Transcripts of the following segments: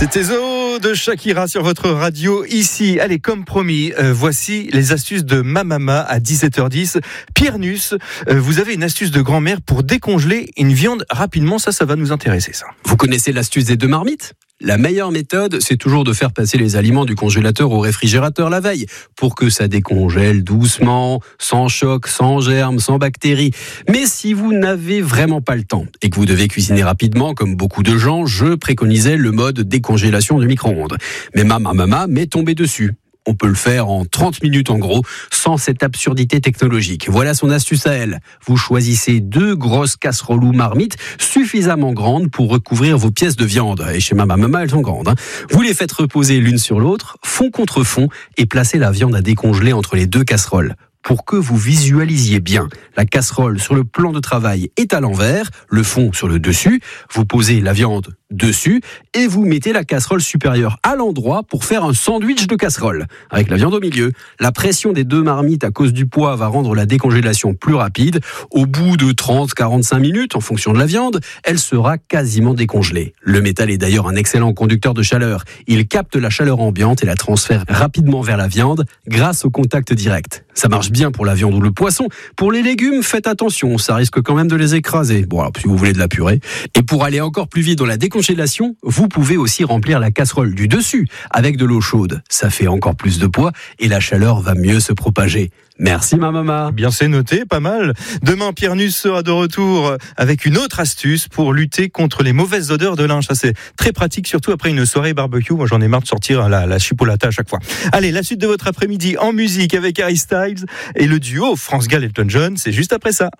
C'était Zo de Shakira sur votre radio ici. Allez, comme promis, voici les astuces de ma maman à 17h10. Pierre Nuss, vous avez une astuce de grand-mère pour décongeler une viande rapidement. Ça va nous intéresser, ça. Vous connaissez l'astuce des 2 marmites ? La meilleure méthode, c'est toujours de faire passer les aliments du congélateur au réfrigérateur la veille pour que ça décongèle doucement, sans choc, sans germes, sans bactéries. Mais si vous n'avez vraiment pas le temps et que vous devez cuisiner rapidement, comme beaucoup de gens, je préconisais le mode décongélation du micro-ondes. Mais ma maman m'est tombée dessus. On peut le faire en 30 minutes en gros, sans cette absurdité technologique. Voilà son astuce à elle. Vous choisissez 2 grosses casseroles ou marmites suffisamment grandes pour recouvrir vos pièces de viande. Et chez ma maman, elles sont grandes. Vous les faites reposer l'une sur l'autre, fond contre fond, et placez la viande à décongeler entre les 2 casseroles. Pour que vous visualisiez bien, la casserole sur le plan de travail est à l'envers, le fond sur le dessus, vous posez la viande dessus et vous mettez la casserole supérieure à l'endroit pour faire un sandwich de casserole, avec la viande au milieu. La pression des 2 marmites à cause du poids va rendre la décongélation plus rapide. Au bout de 30-45 minutes, en fonction de la viande, elle sera quasiment décongelée. Le métal est d'ailleurs un excellent conducteur de chaleur. Il capte la chaleur ambiante et la transfère rapidement vers la viande grâce au contact direct. Ça marche bien pour la viande ou le poisson. Pour les légumes, faites attention, ça risque quand même de les écraser. Bon, alors si vous voulez de la purée. Et pour aller encore plus vite dans la décongélation, vous pouvez aussi remplir la casserole du dessus avec de l'eau chaude. Ça fait encore plus de poids et la chaleur va mieux se propager. Merci ma maman. Bien, c'est noté, pas mal. Demain, Pierre Nuss sera de retour avec une autre astuce pour lutter contre les mauvaises odeurs de linge. Ça, c'est très pratique, surtout après une soirée barbecue. Moi, j'en ai marre de sortir la chipolata à chaque fois. Allez, la suite de votre après-midi en musique avec Harry Styles et le duo France Gall Elton John. C'est juste après ça.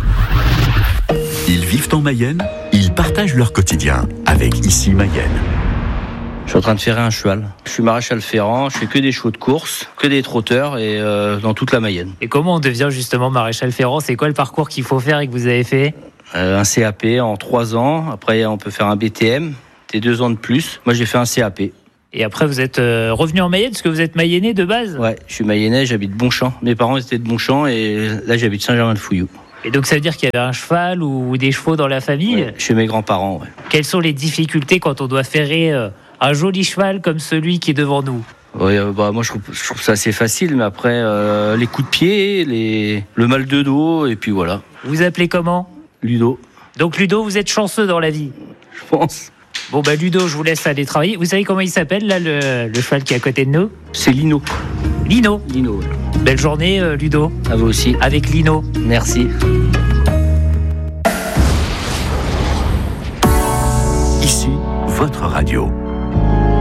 Ils vivent en Mayenne, ils partagent leur quotidien avec Ici Mayenne. Je suis en train de ferrer un cheval. Je suis maréchal ferrant, je fais que des chevaux de course, que des trotteurs et dans toute la Mayenne. Et comment on devient justement maréchal ferrant ? C'est quoi le parcours qu'il faut faire et que vous avez fait ? Un CAP en 3 ans, après on peut faire un BTM, c'est 2 ans de plus. Moi j'ai fait un CAP. Et après vous êtes revenu en Mayenne, parce que vous êtes mayennais de base ? Ouais, je suis mayennais, j'habite Bonchamp. Mes parents étaient de Bonchamp et là j'habite Saint-Germain-de-Fouilloux. Et donc ça veut dire qu'il y avait un cheval ou des chevaux dans la famille ? Ouais, chez mes grands-parents, ouais. Quelles sont les difficultés quand on doit ferrer un joli cheval comme celui qui est devant nous ? Ouais, moi je trouve ça assez facile, mais après les coups de pied, le mal de dos, et puis voilà. Vous appelez comment ? Ludo. Donc Ludo, vous êtes chanceux dans la vie ? Je pense. Bon Ludo, je vous laisse aller travailler. Vous savez comment il s'appelle là, le cheval qui est à côté de nous ? C'est Lino. Lino ? Lino, ouais. Belle journée Ludo. À vous aussi. Avec Lino. Merci. Ici, votre radio.